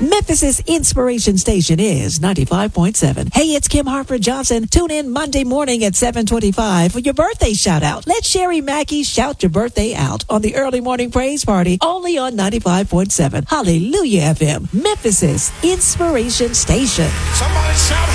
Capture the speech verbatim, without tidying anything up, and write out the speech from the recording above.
Memphis' inspiration station is ninety-five point seven. Hey, it's Kim Harper Johnson. Tune in Monday morning at seven twenty-five for your birthday shout out. Let Sherry Mackey shout your birthday out on the early morning praise party only on ninety-five point seven. Hallelujah F M, Memphis' inspiration station. Somebody shout